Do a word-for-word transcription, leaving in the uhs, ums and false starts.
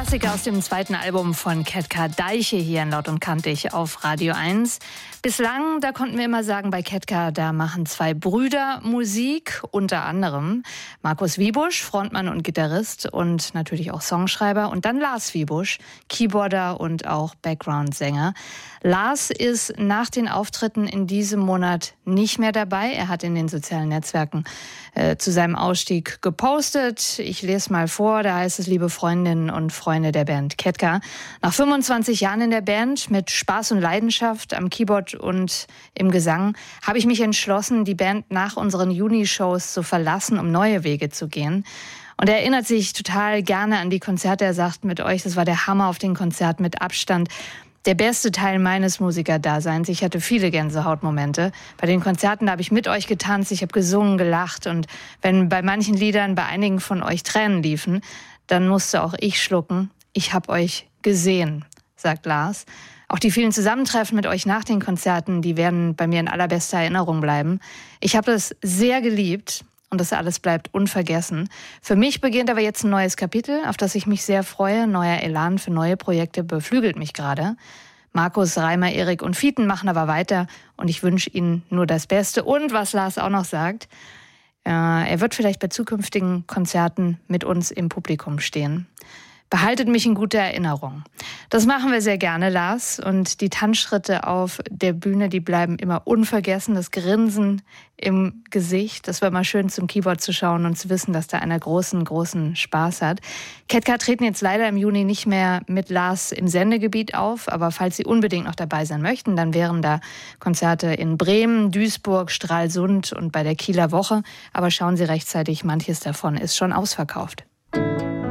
Klassiker aus dem zweiten Album von Ketka, Deiche, hier in Laut und Kantig auf Radio eins. Bislang, da konnten wir immer sagen, bei Ketka, da machen zwei Brüder Musik, unter anderem Markus Wiebusch, Frontmann und Gitarrist und natürlich auch Songschreiber, und dann Lars Wiebusch, Keyboarder und auch Background-Sänger. Lars ist nach den Auftritten in diesem Monat nicht mehr dabei. Er hat in den sozialen Netzwerken äh, zu seinem Ausstieg gepostet. Ich lese mal vor, da heißt es: Liebe Freundinnen und Freunde der Band Ketka, nach fünfundzwanzig Jahren in der Band mit Spaß und Leidenschaft am Keyboard und im Gesang habe ich mich entschlossen, die Band nach unseren Juni-Shows zu verlassen, um neue Wege zu gehen. Und er erinnert sich total gerne an die Konzerte. Er sagt, mit euch, das war der Hammer auf den Konzerten, mit Abstand der beste Teil meines Musikerdaseins. Ich hatte viele Gänsehautmomente. Bei den Konzerten, da habe ich mit euch getanzt, ich habe gesungen, gelacht. Und wenn bei manchen Liedern bei einigen von euch Tränen liefen, dann musste auch ich schlucken. Ich habe euch gesehen, sagt Lars. Auch die vielen Zusammentreffen mit euch nach den Konzerten, die werden bei mir in allerbester Erinnerung bleiben. Ich habe das sehr geliebt. Und das alles bleibt unvergessen. Für mich beginnt aber jetzt ein neues Kapitel, auf das ich mich sehr freue. Neuer Elan für neue Projekte beflügelt mich gerade. Markus, Reimer, Erik und Fieten machen aber weiter. Und ich wünsche ihnen nur das Beste. Und was Lars auch noch sagt, äh, er wird vielleicht bei zukünftigen Konzerten mit uns im Publikum stehen. Behaltet mich in guter Erinnerung. Das machen wir sehr gerne, Lars. Und die Tanzschritte auf der Bühne, die bleiben immer unvergessen. Das Grinsen im Gesicht, das war immer schön zum Keyboard zu schauen und zu wissen, dass da einer großen, großen Spaß hat. Ketka treten jetzt leider im Juni nicht mehr mit Lars im Sendegebiet auf. Aber falls Sie unbedingt noch dabei sein möchten, dann wären da Konzerte in Bremen, Duisburg, Stralsund und bei der Kieler Woche. Aber schauen Sie rechtzeitig, manches davon ist schon ausverkauft.